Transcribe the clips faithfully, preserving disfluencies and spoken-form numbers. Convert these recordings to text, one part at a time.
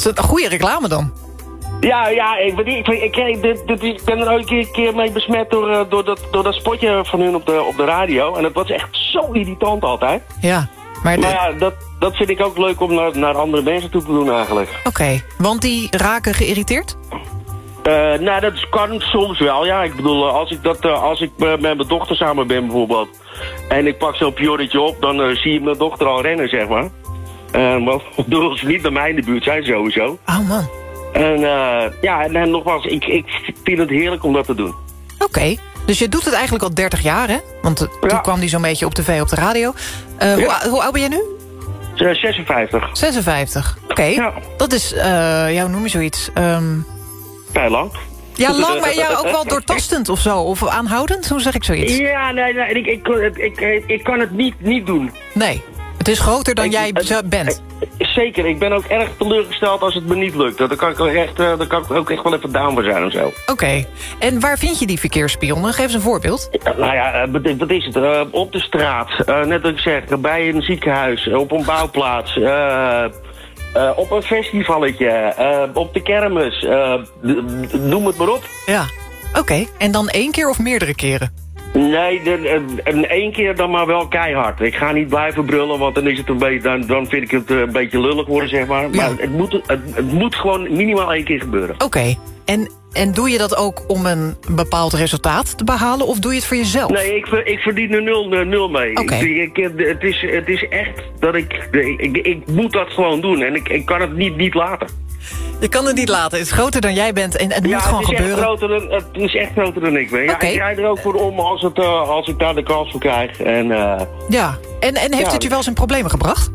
is een goede reclame dan. Ja, ja, ik, ik, ik, ik, dit, dit, ik ben er ooit een keer mee besmet door, uh, door, dat, door dat spotje van hun op de, op de radio. En dat was echt zo irritant altijd. Ja, maar... Maar ja, dat, dat vind ik ook leuk om naar, naar andere mensen toe te doen eigenlijk. Oké, okay, want die raken geïrriteerd? Uh, nou, dat kan soms wel, ja. Ik bedoel, als ik, dat, uh, als ik uh, met mijn dochter samen ben bijvoorbeeld... en ik pak zo'n pionnetje op, dan uh, zie je mijn dochter al rennen, zeg maar. Uh, want ik bedoel, ze niet bij mij in de buurt zijn, sowieso. Oh, man. En uh, ja, en, en nogmaals, ik, ik vind het heerlijk om dat te doen. Oké, okay. Dus je doet het eigenlijk al dertig jaar, hè? Want uh, ja. toen kwam die zo'n beetje op tv op de radio. Uh, ja. hoe, hoe oud ben je nu? Uh, zesenvijftig. zesenvijftig, oké. Okay. Ja. Dat is, uh, ja, hoe noem je zoiets? Um... Ja, lang. Ja, lang, maar ja, ook wel doortastend of zo. Of aanhoudend, hoe zeg ik zoiets? Ja, nee, nee ik, ik, ik, ik, ik kan het niet, niet doen. Nee, het is groter dan ik, jij het, bent. Zeker, ik ben ook erg teleurgesteld als het me niet lukt. Dan kan ik, echt, dan kan ik ook echt wel even down voor zijn of zo. Oké, okay. En waar vind je die verkeersspionnen? Geef eens een voorbeeld. Ja, nou ja, wat is het? Uh, op de straat, uh, net als ik zeg, bij een ziekenhuis, op een bouwplaats... Uh, Uh, op een festivalletje, uh, op de kermis, uh, noem het maar op. Ja, oké. Okay. En dan één keer of meerdere keren? Nee, de, de, de, één keer dan maar wel keihard. Ik ga niet blijven brullen, want dan, is het een beetje, dan, dan vind ik het een beetje lullig worden, zeg maar. Maar ja. het, moet, het, het moet gewoon minimaal één keer gebeuren. Oké. Okay. En, en doe je dat ook om een bepaald resultaat te behalen, of doe je het voor jezelf? Nee, ik, ik verdien er nul, nul mee. Okay. Ik, ik, het, is, het is echt dat ik, ik... Ik ik moet dat gewoon doen en ik, ik kan het niet, niet laten. Je kan het niet laten. Het is groter dan jij bent en het ja, moet gewoon het is gebeuren. Echt groter dan, het is echt groter dan ik ben. Ja, okay. Ik rijd er ook voor om als, het, uh, als ik daar de kans voor krijg. En, uh, ja, en, en heeft ja. het je wel eens in problemen gebracht?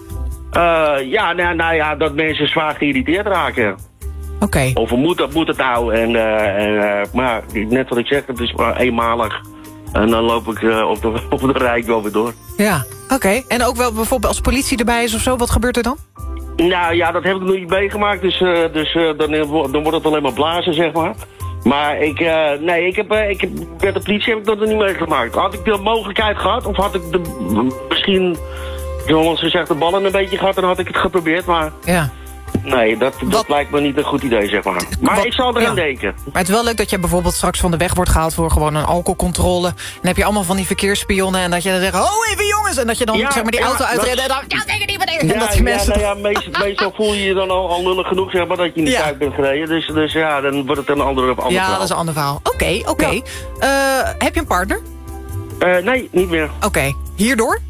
Uh, ja, nou, nou ja, dat mensen zwaar geïrriteerd raken. Oké. Okay. Of moet dat, moet het nou? En, uh, en, uh, maar net wat ik zeg, het is maar eenmalig. En dan loop ik uh, op, de, op de rijk wel weer door. Ja, oké. Okay. En ook wel bijvoorbeeld als politie erbij is of zo, wat gebeurt er dan? Nou ja, dat heb ik nog niet meegemaakt. Dus, uh, dus uh, dan, dan wordt het alleen maar blazen, zeg maar. Maar ik, uh, nee, ik heb, uh, ik heb, met de politie heb ik dat nog niet meegemaakt. Had ik de mogelijkheid gehad, of had ik de, misschien, zoals gezegd, de ballen een beetje gehad, dan had ik het geprobeerd. Maar ja. Nee, dat, dat lijkt me niet een goed idee, zeg maar. Maar wat, ik zal eraan ja. denken. Maar het is wel leuk dat je bijvoorbeeld straks van de weg wordt gehaald voor gewoon een alcoholcontrole. Dan heb je allemaal van die verkeersspionnen en dat je dan zegt, oh even jongens! En dat je dan ja, zeg maar die ja, auto uitredt en dan, ja, denk niet meneer! Ja, en dat die ja, mensen nou ja, meestal, meestal voel je je dan al, al lullig genoeg, zeg maar, dat je in de ja. tijd bent gereden. Dus, dus ja, dan wordt het een andere, andere ja, verhaal. Ja, dat is een ander verhaal. Oké, okay, oké. Okay. Ja. Uh, heb je een partner? Uh, nee, niet meer. Oké, okay. Hierdoor?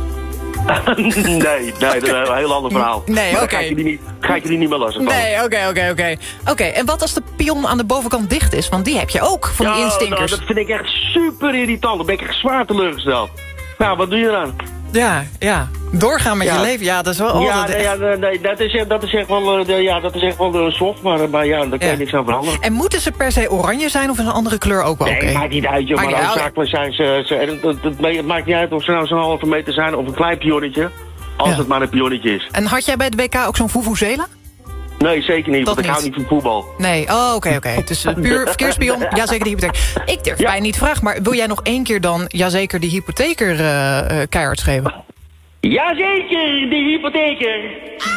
nee, nee, dat is een heel ander verhaal. Nee, oké. Okay. Ga je die niet, ga je die niet meer lastig van. Nee, oké, oké, oké. Oké, en wat als de pion aan de bovenkant dicht is? Want die heb je ook, van die ja, instinkers. Nou, dat vind ik echt super irritant. Dan ben ik echt zwaar teleurgesteld. Nou, wat doe je dan? Ja, ja. Doorgaan met ja. je leven, ja, dat is wel altijd ja, nee, echt... ja, nee, dat is, dat is echt wel, ja, dat is echt wel soft, maar, maar ja, daar kan je ja. niks aan veranderen. En moeten ze per se oranje zijn of is een andere kleur ook wel oké? Nee, okay? maakt niet uit, joh, maar noodzakelijk zijn ze, ze het, het, het, het maakt niet uit of ze nou zo'n halve meter zijn of een klein pionnetje, als ja. het maar een pionnetje is. En had jij bij het W K ook zo'n vuvuzela? Nee, zeker niet, dat want ik niet. hou niet van voetbal. Nee, oh, oké, oké. Okay. Dus uh, puur verkeerspion, ja zeker die hypotheek. Ik durf ja. bijna niet vragen, maar wil jij nog één keer dan, jazeker, die hypotheker uh, uh, keihard schreeuwen? Jazeker, die hypotheker!